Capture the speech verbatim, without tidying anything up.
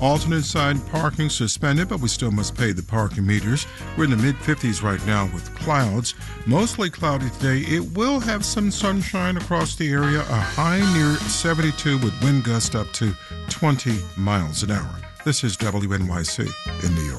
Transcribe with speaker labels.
Speaker 1: Alternate side parking suspended, but we still must pay the parking meters. We're in the mid fifties right now with clouds. Mostly cloudy today. It will have some sunshine across the area. A high near seventy-two with wind gusts up to twenty miles an hour. This is W N Y C in New York.